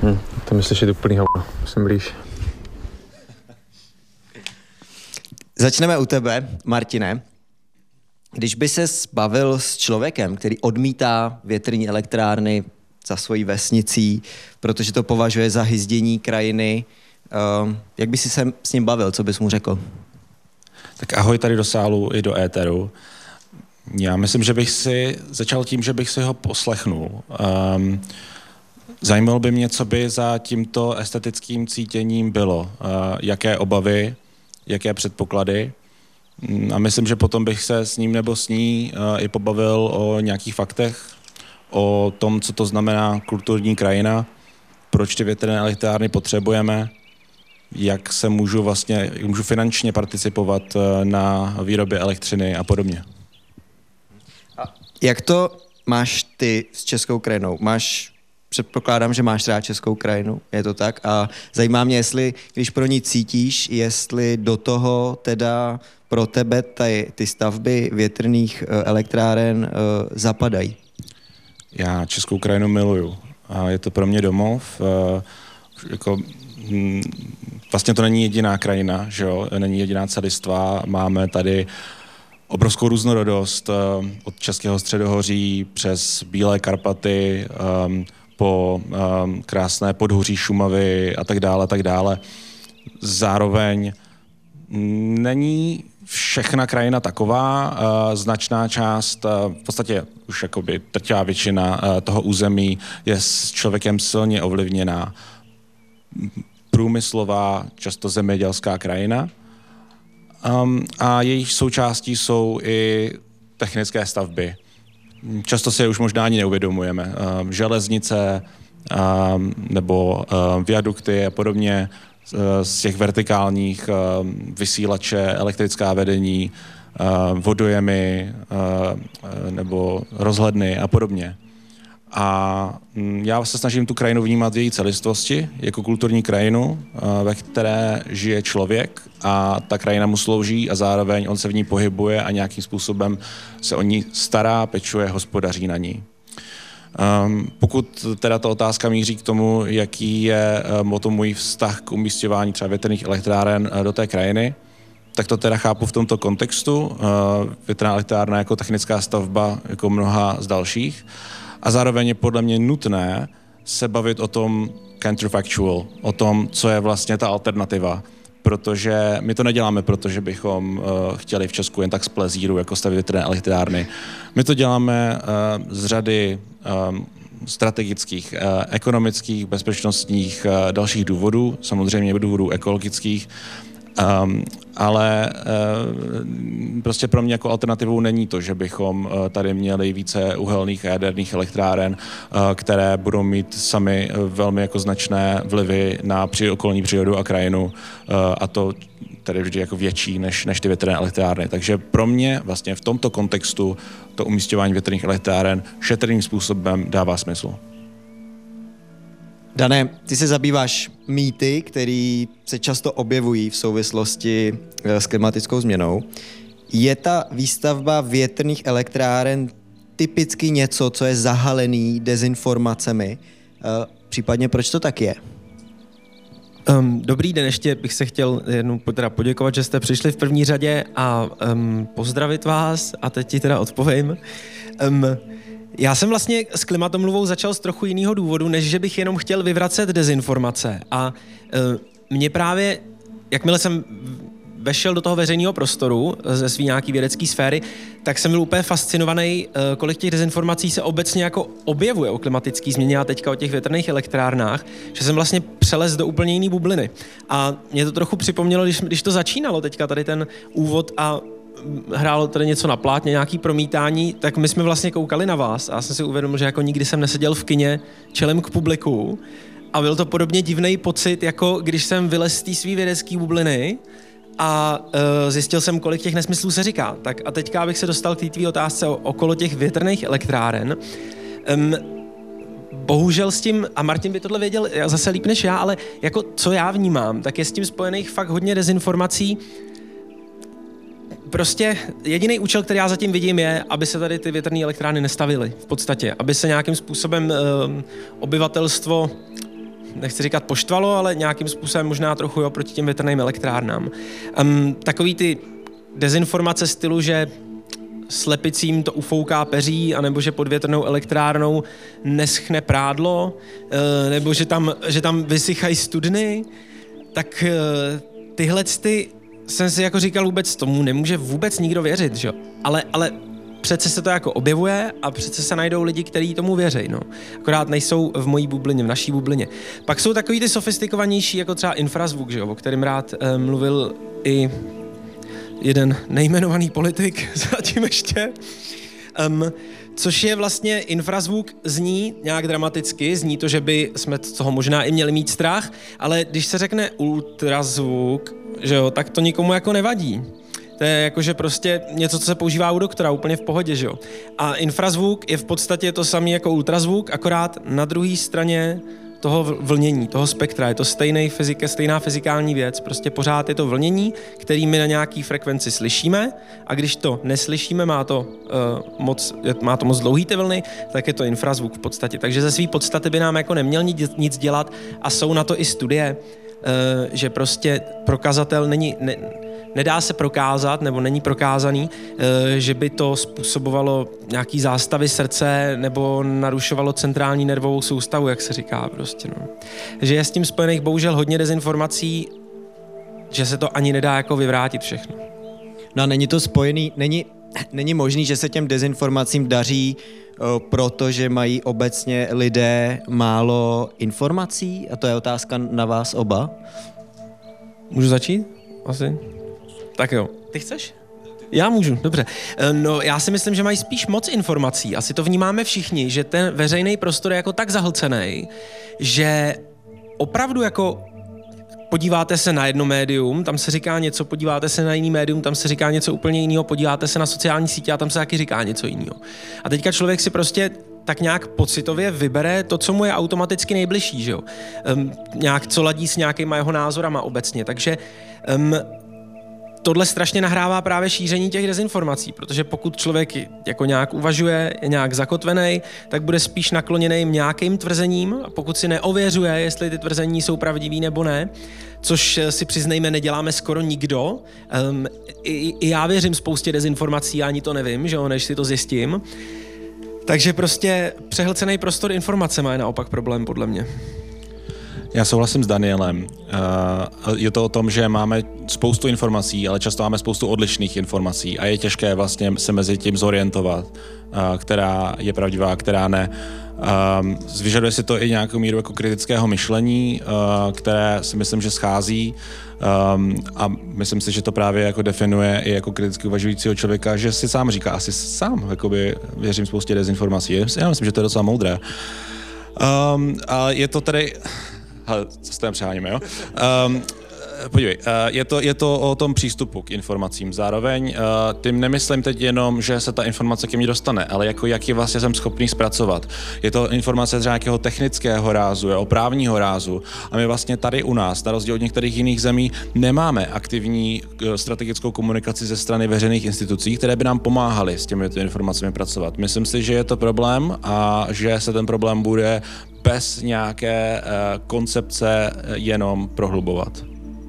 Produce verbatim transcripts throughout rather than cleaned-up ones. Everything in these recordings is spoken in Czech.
Hm, to mi slyšet úplný hovno, jsem blíž. Začneme u tebe, Martine. Když by ses bavil s člověkem, který odmítá větrní elektrárny za svojí vesnicí, protože to považuje za hyzdění krajiny, uh, jak by si se s ním bavil, co bys mu řekl? Tak ahoj tady do sálu i do éteru. Já myslím, že bych si začal tím, že bych si ho poslechnul. Um, zajímalo by mě, co by za tímto estetickým cítěním bylo. Uh, jaké obavy, jaké předpoklady. A myslím, že potom bych se s ním nebo s ní uh, i pobavil o nějakých faktech, o tom, co to znamená kulturní krajina, proč ty větrné elektrárny potřebujeme, jak se můžu vlastně, můžu finančně participovat uh, na výrobě elektřiny a podobně. A jak to máš ty s českou krajinou? Máš, předpokládám, že máš rád českou krajinu, je to tak? A zajímá mě, jestli, když pro ní cítíš, jestli do toho teda pro tebe ty, ty stavby větrných elektráren uh, zapadají. Já českou krajinu miluju. A je to pro mě domov. Uh, jako, hm, vlastně to není jediná krajina, že jo? Není jediná celistva. Máme tady obrovskou různorodost uh, od Českého středohoří přes Bílé Karpaty, um, po um, krásné podhoří Šumavy a tak dále, a tak dále. Zároveň není všechna krajina taková, uh, značná část, uh, v podstatě už jakoby drtivá většina uh, toho území je s člověkem silně ovlivněná. Průmyslová, často zemědělská krajina. Um, a jejich součástí jsou i technické stavby. Často si je už možná ani neuvědomujeme. Um, železnice um, nebo um, viadukty a podobně, z těch vertikálních uh, vysílače, elektrická vedení, uh, vodojemy uh, nebo rozhledny a podobně. A um, já se snažím tu krajinu vnímat v její celistvosti, jako kulturní krajinu, uh, ve které žije člověk a ta krajina mu slouží a zároveň on se v ní pohybuje a nějakým způsobem se o ní stará, pečuje, hospodaří na ní. Um, pokud teda ta otázka míří k tomu, jaký je um, o tom můj vztah k umísťování třeba větrných elektráren uh, do té krajiny, tak to teda chápu v tomto kontextu. Uh, větrná elektrárna jako technická stavba, jako mnoha z dalších. A zároveň je podle mě nutné se bavit o tom counterfactual, o tom, co je vlastně ta alternativa. Protože my to neděláme, protože bychom uh, chtěli v Česku jen tak z plezíru, jako stavět větrné elektrárny. My to děláme uh, z řady um, strategických, uh, ekonomických, bezpečnostních, uh, dalších důvodů, samozřejmě důvodů ekologických, um, ale uh, prostě pro mě jako alternativou není to, že bychom uh, tady měli více uhelných a jaderných elektráren, uh, které budou mít sami uh, velmi jako značné vlivy na při okolní přírodu a krajinu, uh, a to tedy vždy jako větší než, než ty větrné elektrárny. Takže pro mě vlastně v tomto kontextu to umísťování větrných elektráren šetrným způsobem dává smysl. Dané, ty se zabýváš mýty, které se často objevují v souvislosti s klimatickou změnou. Je ta výstavba větrných elektráren typicky něco, co je zahalený dezinformacemi? Případně proč to tak je? Um, dobrý den, ještě bych se chtěl jednou teda poděkovat, že jste přišli v první řadě a um, pozdravit vás a teď ti teda odpovím. Um, Já jsem vlastně s klimatomluvou začal z trochu jiného důvodu, než že bych jenom chtěl vyvracet dezinformace. A e, mě právě, jakmile jsem vešel do toho veřejného prostoru ze své nějaký vědecké sféry, tak jsem byl úplně fascinovaný, e, kolik těch dezinformací se obecně jako objevuje o klimatické změně a teďka o těch větrných elektrárnách, že jsem vlastně přelez do úplně jiný bubliny. A mě to trochu připomnělo, když, když to začínalo teďka tady ten úvod a hrálo tady něco na plátně, nějaký promítání, tak my jsme vlastně koukali na vás a já jsem si uvědomil, že jako nikdy jsem neseděl v kině čelem k publiku a byl to podobně divný pocit, jako když jsem vylez z té svý vědecké bubliny a uh, zjistil jsem, kolik těch nesmyslů se říká. Tak a teďka bych se dostal k té tvý otázce okolo těch větrných elektráren. Um, Bohužel s tím, a Martin by tohle věděl zase líp než já, ale jako co já vnímám, tak je s tím spojených fakt hodně dezinformací. Prostě jediný účel, který já zatím vidím, je, aby se tady ty větrné elektrárny nestavily v podstatě, aby se nějakým způsobem uh, obyvatelstvo nechci říkat poštvalo, ale nějakým způsobem možná trochu jo, proti těm větrným elektrárnám. Um, takový ty dezinformace stylu, že slepicím to ufouká peří, anebo že pod větrnou elektrárnou neschne prádlo, uh, nebo že tam, že tam vysychají studny, tak uh, tyhle ty jsem si jako říkal, vůbec tomu nemůže vůbec nikdo věřit, že? Ale, ale přece se to jako objevuje a přece se najdou lidi, kteří tomu věří, no. Akorát nejsou v mojí bublině, v naší bublině. Pak jsou takový ty sofistikovanější, jako třeba infrazvuk, že jo, o kterém rád eh, mluvil i jeden nejmenovaný politik zatím ještě. Um, což je vlastně infrazvuk, zní nějak dramaticky, zní to, že by jsme z toho možná i měli mít strach, ale když se řekne ultrazvuk, že jo, tak to nikomu jako nevadí. To je jakože prostě něco, co se používá u doktora, úplně v pohodě, že jo. A infrazvuk je v podstatě to samé jako ultrazvuk, akorát na druhé straně toho vlnění, toho spektra. Je to stejný fyzika, stejná fyzikální věc. Prostě pořád je to vlnění, který my na nějaký frekvenci slyšíme a když to neslyšíme, má to, uh, moc, má to moc dlouhý ty vlny, tak je to infrazvuk v podstatě. Takže ze své podstaty by nám jako neměl nic dělat a jsou na to i studie, uh, že prostě prokazatel není... Ne, Nedá se prokázat, nebo není prokázaný, že by to způsobovalo nějaký zástavy srdce nebo narušovalo centrální nervovou soustavu, jak se říká prostě. No. Že je s tím spojených bohužel hodně dezinformací, že se to ani nedá jako vyvrátit všechno. No a není to spojený, není, není možný, že se těm dezinformacím daří o, protože mají obecně lidé málo informací? A to je otázka na vás oba. Můžu začít? Asi. Tak jo. Ty chceš? Já můžu, dobře. No, já si myslím, že mají spíš moc informací. Asi to vnímáme všichni, že ten veřejný prostor je jako tak zahlcený, že opravdu jako podíváte se na jedno médium, tam se říká něco, podíváte se na jiný médium, tam se říká něco úplně jiného, podíváte se na sociální sítě a tam se taky říká něco jiného. A teďka člověk si prostě tak nějak pocitově vybere to, co mu je automaticky nejbližší, že jo? Um, nějak co ladí s nějakýma jeho názorama obecně. Takže um, tohle strašně nahrává právě šíření těch dezinformací, protože pokud člověk jako nějak uvažuje, je nějak zakotvený, tak bude spíš nakloněný nějakým tvrzením, a pokud si neověřuje, jestli ty tvrzení jsou pravdivý nebo ne, což si přiznejme, neděláme skoro nikdo. Um, i, I já věřím spoustě dezinformací, ani to nevím, že jo, než si to zjistím. Takže prostě přehlcený prostor informacema je naopak problém, podle mě. Já souhlasím s Danielem. Je to o tom, že máme spoustu informací, ale často máme spoustu odlišných informací a je těžké vlastně se mezi tím zorientovat, která je pravdivá a která ne. Vyžaduje si to i nějakou míru jako kritického myšlení, které si myslím, že schází a myslím si, že to právě jako definuje i jako kriticky uvažujícího člověka, že si sám říká, asi sám jakoby věřím spoustě dezinformací. Já myslím, že to je docela moudré. Um, a je to tedy... Hele, co s tím přeháníme, jo? Um, podívej, uh, je, to, je to o tom přístupu k informacím. Zároveň uh, tím nemyslím teď jenom, že se ta informace ke mně dostane, ale jako jak ji vlastně jsem schopný zpracovat. Je to informace z nějakého technického rázu, jo, právního rázu. A my vlastně tady u nás, na rozdíl od některých jiných zemí, nemáme aktivní uh, strategickou komunikaci ze strany veřejných institucí, které by nám pomáhaly s těmi informacemi pracovat. Myslím si, že je to problém a že se ten problém bude bez nějaké uh, koncepce jenom prohlubovat.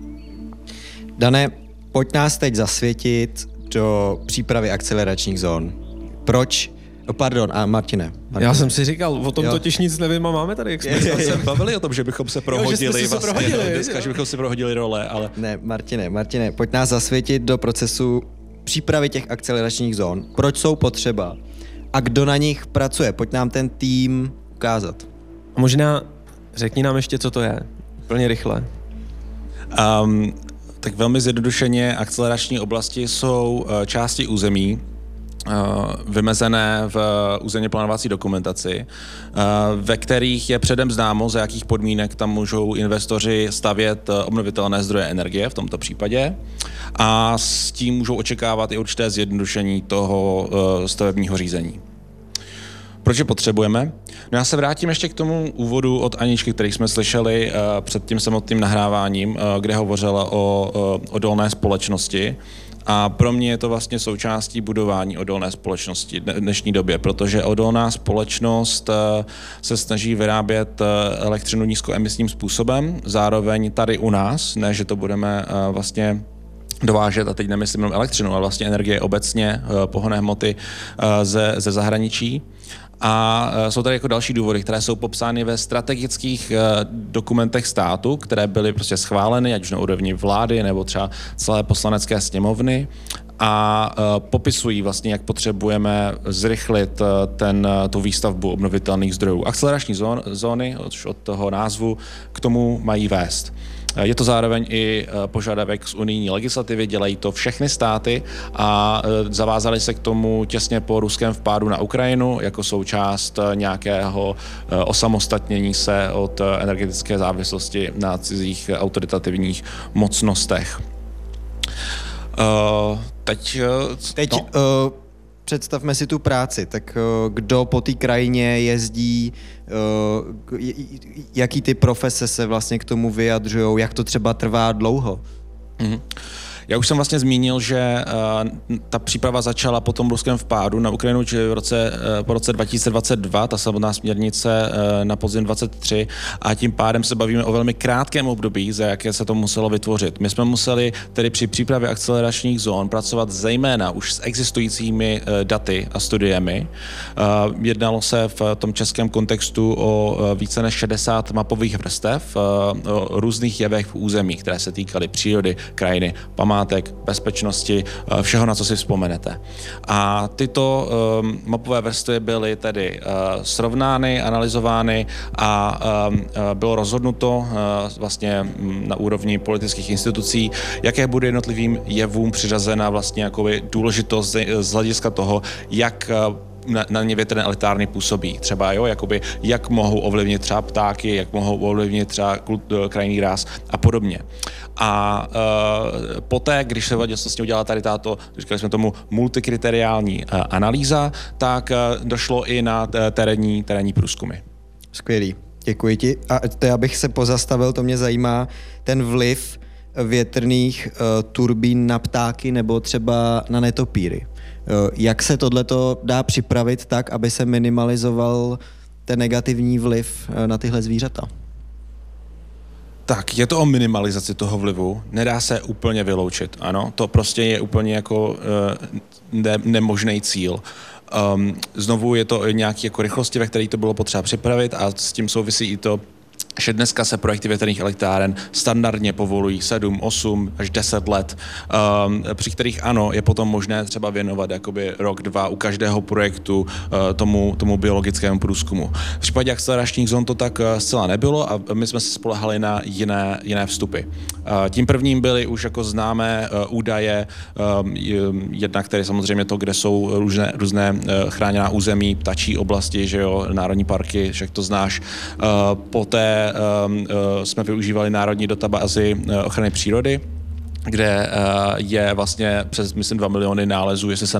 Dane, pojď nás teď zasvětit do přípravy akceleračních zón. Proč? Oh, pardon, a Martine, Martine. Já jsem si říkal, o tom jo. totiž nic nevím a máme tady My jsme se bavili o tom, že bychom se prohodili, jo, že vlastně, se prohodili dneska, že bychom si prohodili role, ale... Ne, Martine, Martine, pojď nás zasvětit do procesu přípravy těch akceleračních zón. Proč jsou potřeba a kdo na nich pracuje? Pojď nám ten tým ukázat. A možná řekni nám ještě, co to je. Úplně rychle. Um, tak velmi zjednodušeně akcelerační oblasti jsou uh, části území, uh, vymezené v územně plánovací dokumentaci, uh, ve kterých je předem známo, za jakých podmínek tam můžou investoři stavět uh, obnovitelné zdroje energie v tomto případě a s tím můžou očekávat i určité zjednodušení toho uh, stavebního řízení. Proč je potřebujeme? No já se vrátím ještě k tomu úvodu od Aničky, který jsme slyšeli uh, před tím samotným nahráváním, uh, kde hovořila o uh, odolné společnosti A pro mě je to vlastně součástí budování odolné společnosti v dnešní době, protože odolná společnost se snaží vyrábět elektřinu nízkoemisním způsobem, zároveň tady u nás, ne, že to budeme vlastně dovážet, a teď nemyslím jenom elektřinu, ale vlastně energie obecně, pohonné hmoty ze, ze zahraničí. A jsou tady jako další důvody, které jsou popsány ve strategických dokumentech státu, které byly prostě schváleny, ať už na úrovni vlády nebo třeba celé poslanecké sněmovny, a popisují vlastně, jak potřebujeme zrychlit ten, tu výstavbu obnovitelných zdrojů. Akcelerační zón, zóny, od toho názvu, k tomu mají vést. Je to zároveň i požadavek z unijní legislativy, dělají to všechny státy a zavázali se k tomu těsně po ruském vpádu na Ukrajinu jako součást nějakého osamostatnění se od energetické závislosti na cizích autoritativních mocnostech. Uh, teď... Teď no. uh, představme si tu práci, tak uh, kdo po té krajině jezdí, uh, jaký ty profese se vlastně k tomu vyjadřují, jak to třeba trvá dlouho? Mm-hmm. Já už jsem vlastně zmínil, že uh, ta příprava začala po tom ruském vpádu na Ukrajinu, čili v roce, uh, po roce dva tisíce dvacet dva, ta samotná směrnice uh, na podzim dvacet tři, a tím pádem se bavíme o velmi krátkém období, za jaké se to muselo vytvořit. My jsme museli tedy při přípravě akceleračních zón pracovat zejména už s existujícími uh, daty a studiemi. Uh, jednalo se v tom českém kontextu o uh, více než šedesát mapových vrstev, uh, o různých jevech v území, které se týkaly přírody, krajiny, památek, bezpečnosti, všeho, na co si vzpomenete. A tyto um, mapové vrstvy byly tedy uh, srovnány, analyzovány a um, bylo rozhodnuto uh, vlastně na úrovni politických institucí, jaké bude jednotlivým jevům přiřazena vlastně jakoby důležitost z, z hlediska toho, jak uh, na, na ně větrné elektrárny působí. Třeba, jo, jakoby, jak mohou ovlivnit třeba ptáky, jak mohou ovlivnit třeba kult, krajinný ráz a podobně. A uh, poté, když se vlastně udělala tady tato, říkali jsme tomu, multikriteriální uh, analýza, tak uh, došlo i na terénní, terénní průzkumy. Skvělý, děkuji ti. A to já bych se pozastavil, to mě zajímá, ten vliv větrných uh, turbín na ptáky nebo třeba na netopíry. Uh, jak se tohleto dá připravit tak, aby se minimalizoval ten negativní vliv uh, na tyhle zvířata? Tak, je to o minimalizaci toho vlivu, nedá se úplně vyloučit, ano, to prostě je úplně jako uh, ne, nemožný cíl. Um, znovu je to nějaký jako rychlosti, ve které to bylo potřeba připravit, a s tím souvisí i to, že dneska se projekty větrných elektráren standardně povolují sedm, osm až deset let, um, při kterých ano, je potom možné třeba věnovat jakoby rok, dva u každého projektu uh, tomu, tomu biologickému průzkumu. V případě akceleračních zón to tak uh, zcela nebylo a my jsme se spolehali na jiné, jiné vstupy. Uh, tím prvním byly už jako známé uh, údaje, um, jednak tedy samozřejmě to, kde jsou různé, různé uh, chráněná území, ptačí oblasti, že jo, národní parky, však to znáš. Uh, poté Um, uh, jsme využívali národní databázi uh, ochrany přírody, kde uh, je vlastně přes, myslím, dva miliony nálezů, jestli se